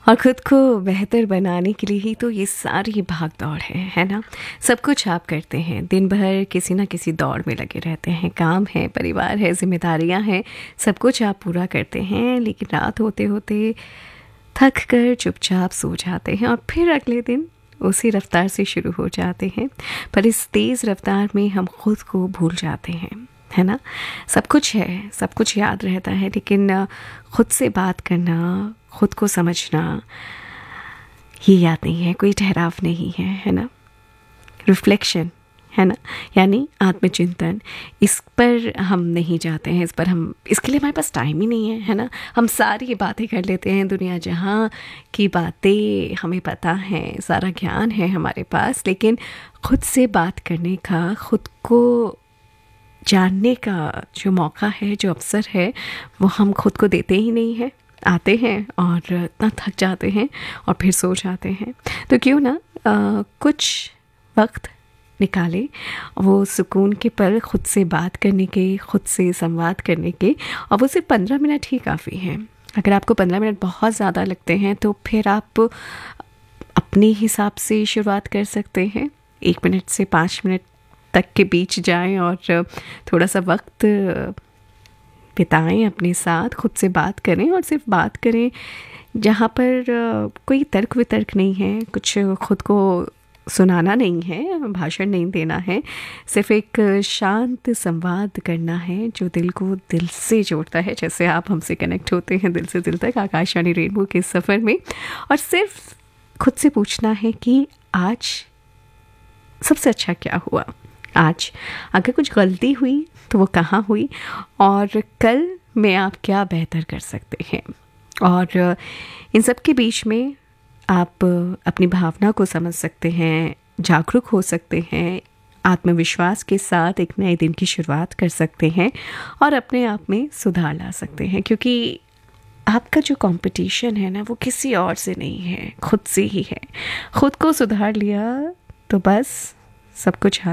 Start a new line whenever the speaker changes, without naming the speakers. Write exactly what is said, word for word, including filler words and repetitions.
और ख़ुद को बेहतर बनाने के लिए ही तो ये सारी भाग दौड़ है है ना। सब कुछ आप करते हैं, दिन भर किसी ना किसी दौड़ में लगे रहते हैं, काम है, परिवार है, जिम्मेदारियां हैं, सब कुछ आप पूरा करते हैं, लेकिन रात होते होते थक कर चुपचाप सो जाते हैं और फिर अगले दिन उसी रफ्तार से शुरू हो जाते हैं। पर इस तेज़ रफ्तार में हम खुद को भूल जाते हैं, है ना। सब कुछ है, सब कुछ याद रहता है, लेकिन खुद से बात करना, खुद को समझना, ये याद नहीं है, कोई ठहराव नहीं है, है ना। रिफ्लेक्शन, है ना, यानी आत्मचिंतन, इस पर हम नहीं जाते हैं, इस पर हम इसके लिए हमारे पास टाइम ही नहीं है, है ना। हम सारी बातें कर लेते हैं, दुनिया जहाँ की बातें हमें पता हैं, सारा ज्ञान है हमारे पास, लेकिन खुद से बात करने का, खुद को जानने का जो मौका है, जो अवसर है, वो हम खुद को देते ही नहीं हैं। आते हैं और इतना थक जाते हैं और फिर सो जाते हैं। तो क्यों ना आ, कुछ वक्त निकाले वो सुकून के पल खुद से बात करने के, खुद से संवाद करने के, और वो सिर्फ पंद्रह मिनट ही काफ़ी हैं। अगर आपको पंद्रह मिनट बहुत ज़्यादा लगते हैं तो फिर आप अपने हिसाब से शुरुआत कर सकते हैं। एक मिनट से पाँच मिनट तक के बीच जाएं और थोड़ा सा वक्त बिताएं अपने साथ, खुद से बात करें और सिर्फ बात करें जहाँ पर कोई तर्क वितर्क नहीं है, कुछ खुद को सुनाना नहीं है, भाषण नहीं देना है, सिर्फ एक शांत संवाद करना है जो दिल को दिल से जोड़ता है, जैसे आप हमसे कनेक्ट होते हैं दिल से दिल तक आकाशवाणी रेनबो के सफ़र में। और सिर्फ खुद से पूछना है कि आज सबसे अच्छा क्या हुआ, आज अगर कुछ गलती हुई तो वो कहाँ हुई, और कल में आप क्या बेहतर कर सकते हैं। और इन सब के बीच में आप अपनी भावना को समझ सकते हैं, जागरूक हो सकते हैं, आत्मविश्वास के साथ एक नए दिन की शुरुआत कर सकते हैं और अपने आप में सुधार ला सकते हैं, क्योंकि आपका जो कंपटीशन है ना, वो किसी और से नहीं है, खुद से ही है। खुद को सुधार लिया तो बस सब कुछ